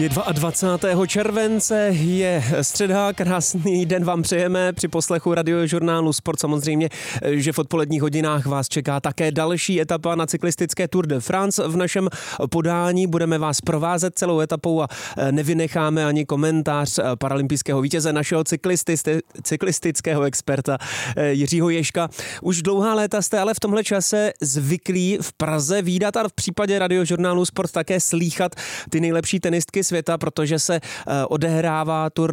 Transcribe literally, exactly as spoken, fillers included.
Je dvacátého druhého července, je středa, krásný den vám přejeme při poslechu radiožurnálu Sport. Samozřejmě, že v odpoledních hodinách vás čeká také další etapa na cyklistické Tour de France. V našem podání budeme vás provázet celou etapou a nevynecháme ani komentář paralympijského vítěze, našeho cyklisty, cyklistického experta Jiřího Ježka. Už dlouhá léta jste ale v tomhle čase zvyklí v Praze vídat a v případě radiožurnálu Sport také slýchat ty nejlepší tenistky světa, protože se odehrává turné